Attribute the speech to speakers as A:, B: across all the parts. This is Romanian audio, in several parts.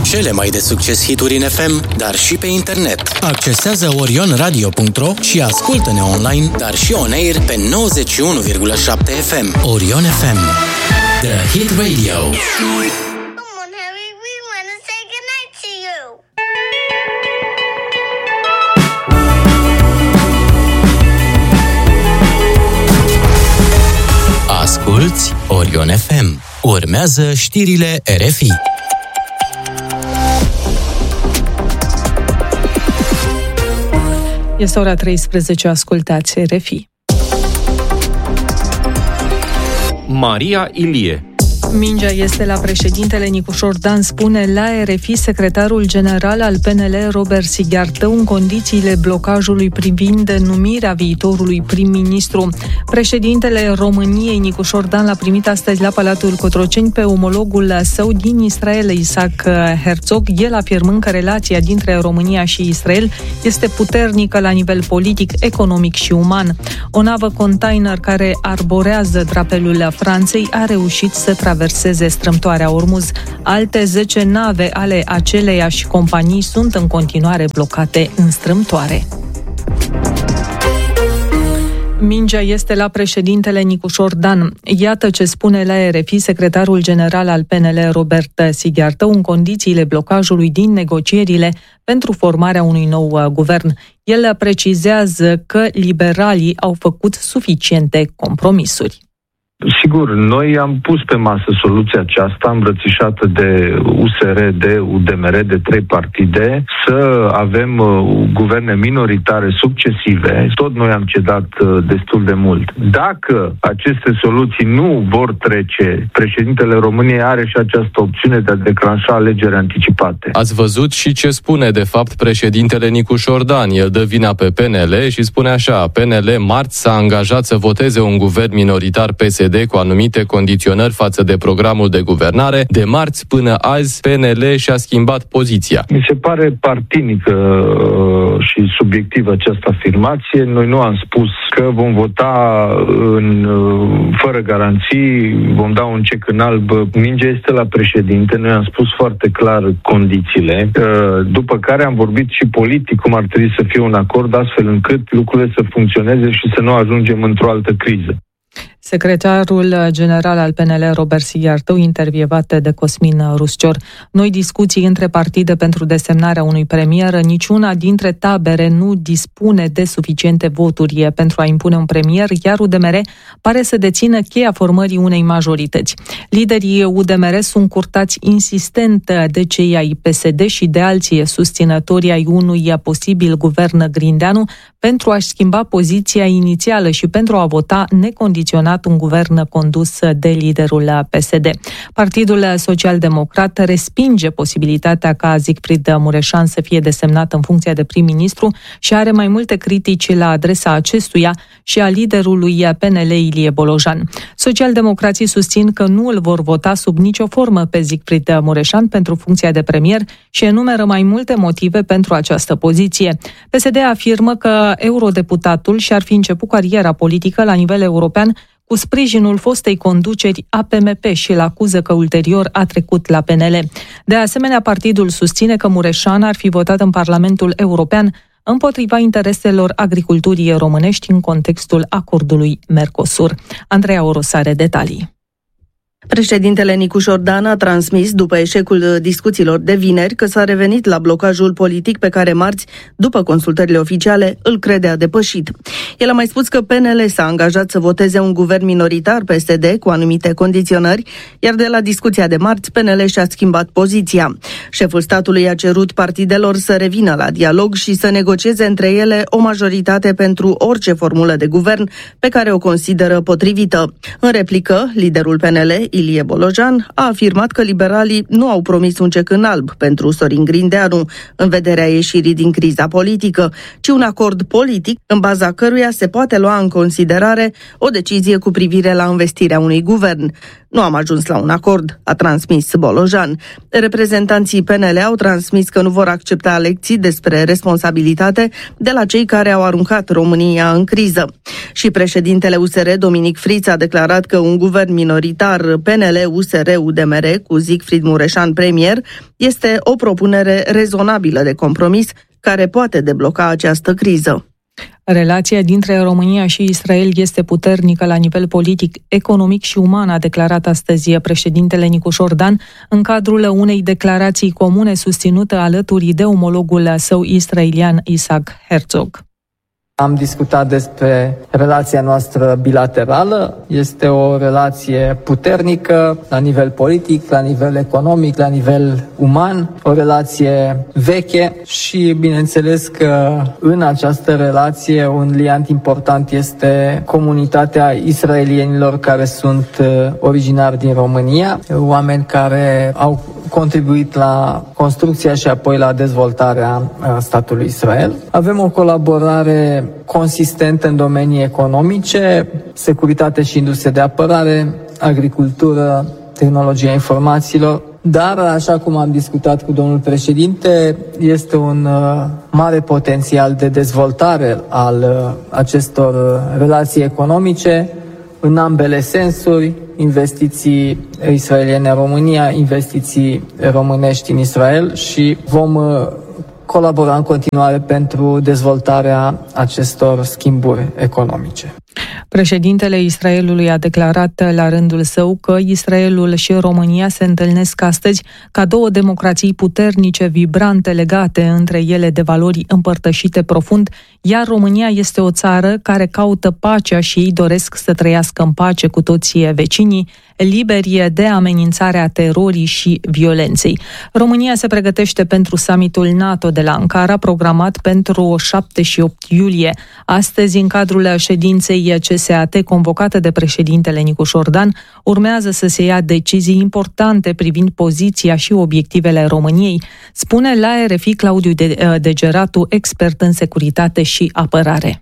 A: Cele mai de succes hituri în FM, dar și pe internet. Accesează orionradio.ro și ascultă-ne online, dar și on-air pe 91,7 FM. Orion FM, The Hit Radio. Asculți Orion FM. Urmează știrile RFI.
B: Este ora 13, ascultați RFI.
C: Maria Ilie.
B: Mingea este la președintele Nicușor Dan, spune la RFI secretarul general al PNL Robert Sighiartău în condițiile blocajului privind numirea viitorului prim-ministru. Președintele României Nicușor Dan l-a primit astăzi la Palatul Cotroceni pe omologul său din Israel, Isaac Herzog, el afirmând că relația dintre România și Israel este puternică la nivel politic, economic și uman. O navă container care arborează drapelul Franței a reușit să traverseze strâmtoarea Ormuz. Alte 10 nave ale aceleiași companii sunt în continuare blocate în strâmtoare. Mingea este la președintele Nicușor Dan. Iată ce spune la RFI secretarul general al PNL Robert Sighiartău în condițiile blocajului din negocierile pentru formarea unui nou guvern. El precizează că liberalii au făcut suficiente compromisuri.
D: Sigur, noi am pus pe masă soluția aceasta îmbrățișată de USR, de UDMR, de 3 partide, să avem guverne minoritare succesive. Tot noi am cedat destul de mult. Dacă aceste soluții nu vor trece, președintele României are și această opțiune de a declanșa alegeri anticipate.
C: Ați văzut și ce spune de fapt președintele Nicușor Dan. El dă vina pe PNL și spune așa: PNL marți s-a angajat să voteze un guvern minoritar PSD cu anumite condiționări față de programul de guvernare. De marți până azi, PNL și-a schimbat poziția.
D: Mi se pare partinică și subiectivă această afirmație. Noi nu am spus că vom vota fără garanții, vom da un cec în alb. Mingea este la președinte. Noi am spus foarte clar condițiile, după care am vorbit și politic cum ar trebui să fie un acord, astfel încât lucrurile să funcționeze și să nu ajungem într-o altă criză.
B: Secretarul general al PNL, Robert Sighiartău, intervievat de Cosmin Ruscior. Noi discuții între partide pentru desemnarea unui premier, niciuna dintre tabere nu dispune de suficiente voturi pentru a impune un premier, iar UDMR pare să dețină cheia formării unei majorități. Liderii UDMR sunt curtați insistent de cei ai PSD și de alții susținători ai unui posibil guvern Grindeanu pentru a-și schimba poziția inițială și pentru a vota necondiționat un guvern condus de liderul PSD. Partidul Social-Democrat respinge posibilitatea ca Siegfried Mureșan să fie desemnat în funcția de prim-ministru și are mai multe critici la adresa acestuia și a liderului PNL Ilie Bolojan. Social-democrații susțin că nu îl vor vota sub nicio formă pe Siegfried Mureșan pentru funcția de premier și enumeră mai multe motive pentru această poziție. PSD afirmă că eurodeputatul și-ar fi început cariera politică la nivel european cu sprijinul fostei conduceri APMP și îl acuză că ulterior a trecut la PNL. De asemenea, partidul susține că Mureșan ar fi votat în Parlamentul European împotriva intereselor agriculturii românești în contextul acordului Mercosur. Andreea Oros are detalii.
E: Președintele Nicușor Dan a transmis, după eșecul discuțiilor de vineri, că s-a revenit la blocajul politic pe care marți, după consultările oficiale, îl credea depășit. El a mai spus că PNL s-a angajat să voteze un guvern minoritar PSD cu anumite condiționări, iar de la discuția de marți, PNL și-a schimbat poziția. Șeful statului a cerut partidelor să revină la dialog și să negocieze între ele o majoritate pentru orice formulă de guvern pe care o consideră potrivită. În replică, liderul PNL, Ilie Bolojan, a afirmat că liberalii nu au promis un cec în alb pentru Sorin Grindeanu în vederea ieșirii din criza politică, ci un acord politic în baza căruia se poate lua în considerare o decizie cu privire la învestirea unui guvern. Nu am ajuns la un acord, a transmis Bolojan. Reprezentanții PNL au transmis că nu vor accepta lecții despre responsabilitate de la cei care au aruncat România în criză. Și președintele USR, Dominic Friț, a declarat că un guvern minoritar PNL-USR-UDMR cu Siegfried Mureșan premier este o propunere rezonabilă de compromis care poate debloca această criză.
B: Relația dintre România și Israel este puternică la nivel politic, economic și uman, a declarat astăzi președintele Nicu Șordan în cadrul unei declarații comune susținută alături de omologul său israelian Isaac Herzog.
F: Am discutat despre relația noastră bilaterală. Este o relație puternică la nivel politic, la nivel economic, la nivel uman, o relație veche și bineînțeles că în această relație un liant important este comunitatea israelienilor care sunt originari din România, oameni care au contribuit la construcția și apoi la dezvoltarea statului Israel. Avem o colaborare consistentă în domenii economice, securitate și industrie de apărare, agricultură, tehnologia informațiilor, dar, așa cum am discutat cu domnul președinte, este un mare potențial de dezvoltare al acestor relații economice în ambele sensuri, investiții israeliene în România, investiții românești în Israel și vom colabora în continuare pentru dezvoltarea acestor schimburi economice.
B: Președintele Israelului a declarat la rândul său că Israelul și România se întâlnesc astăzi ca două democrații puternice, vibrante, legate între ele de valori împărtășite profund, iar România este o țară care caută pacea și ei doresc să trăiască în pace cu toți vecinii, liberi de amenințarea terorii și violenței. România se pregătește pentru summitul NATO de la Ankara, programat pentru 7 și 8 iulie. Astăzi, în cadrul ședinței CSAT convocată de președintele Nicu Șordan, urmează să se ia decizii importante privind poziția și obiectivele României, spune la RFI Claudiu Degeratu, expert în securitate și apărare.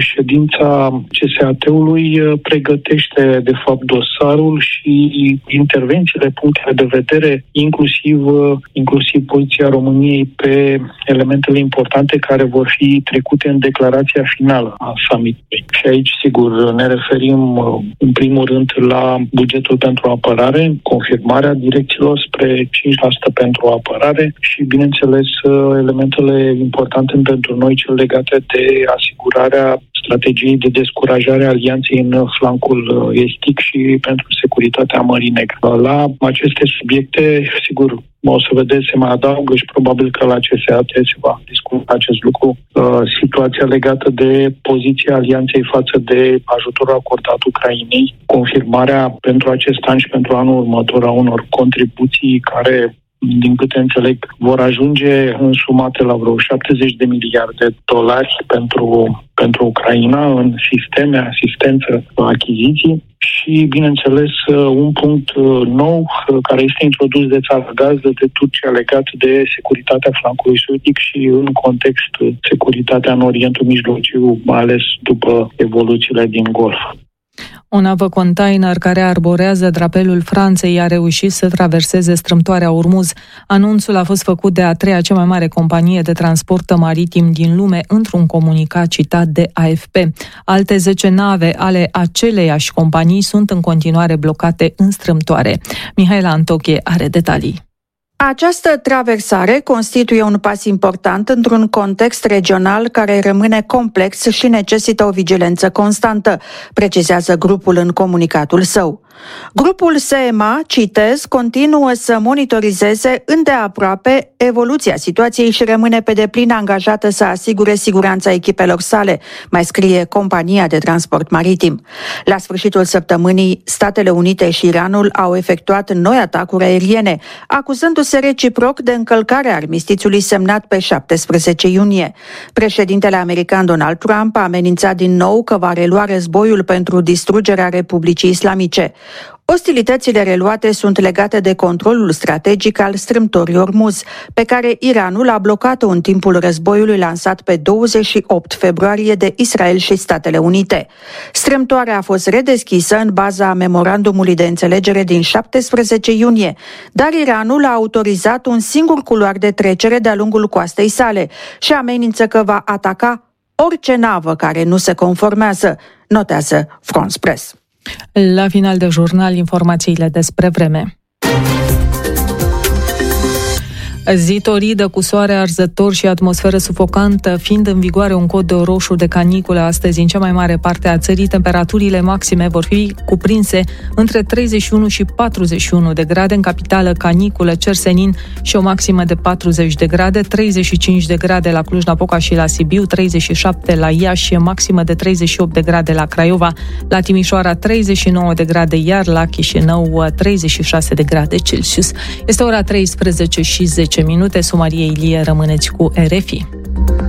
G: Ședința CSAT-ului pregătește, de fapt, dosarul și intervențiile, punctele de vedere, inclusiv poziția României pe elementele importante care vor fi trecute în declarația finală a summitului. Și aici, sigur, ne referim în primul rând la bugetul pentru apărare, confirmarea direcțiilor spre 5% pentru apărare și, bineînțeles, elementele importante pentru noi, cele legate de asigurarea strategiei de descurajare a alianței în flancul estic și pentru securitatea Mării Negre. La aceste subiecte, sigur, o să vedeți, se mai adaugă și probabil că la CSAT se va discuta acest lucru. Situația legată de poziția alianței față de ajutorul acordat Ucrainei, confirmarea pentru acest an și pentru anul următor a unor contribuții care, din câte înțeleg, vor ajunge însumate la vreo 70 de miliarde de dolari pentru Ucraina în sisteme, asistență, achiziții și, bineînțeles, un punct nou care este introdus de țara gazdă, de Turcia, legat de securitatea flancului sudic și în context securitatea în Orientul Mijlociu, mai ales după evoluțiile din Golf.
B: Un navă-container care arborează drapelul Franței a reușit să traverseze strâmtoarea Ormuz. Anunțul a fost făcut de a treia cea mai mare companie de transport maritim din lume într-un comunicat citat de AFP. Alte 10 nave ale aceleiași companii sunt în continuare blocate în strâmtoare. Mihaela Antoche are detalii.
H: Această traversare constituie un pas important într-un context regional care rămâne complex și necesită o vigilență constantă, precizează grupul în comunicatul său. Grupul SEMA, citez, continuă să monitorizeze îndeaproape evoluția situației și rămâne pe deplin angajată să asigure siguranța echipelor sale, mai scrie compania de transport maritim. La sfârșitul săptămânii, Statele Unite și Iranul au efectuat noi atacuri aeriene, acuzându-se reciproc de încălcarea armistițiului semnat pe 17 iunie. Președintele american Donald Trump a amenințat din nou că va relua războiul pentru distrugerea Republicii Islamice. Ostilitățile reluate sunt legate de controlul strategic al strâmtorii Ormuz, pe care Iranul a blocat-o în timpul războiului lansat pe 28 februarie de Israel și Statele Unite. Strâmtoarea a fost redeschisă în baza memorandumului de înțelegere din 17 iunie, dar Iranul a autorizat un singur culoar de trecere de-a lungul coastei sale și amenință că va ataca orice navă care nu se conformează, notează France Press.
B: La final de jurnal, informațiile despre vreme. Zi toridă cu soare arzător și atmosferă sufocantă, fiind în vigoare un cod roșu de caniculă astăzi în cea mai mare parte a țării, temperaturile maxime vor fi cuprinse între 31 și 41 de grade, în capitală caniculă, cer senin și o maximă de 40 de grade, 35 de grade la Cluj-Napoca și la Sibiu, 37 la Iași, maximă de 38 de grade la Craiova, la Timișoara 39 de grade, iar la Chișinău 36 de grade Celsius. Este ora 13 și 10 minute. Somaria Ilie, rămâneți cu RFI.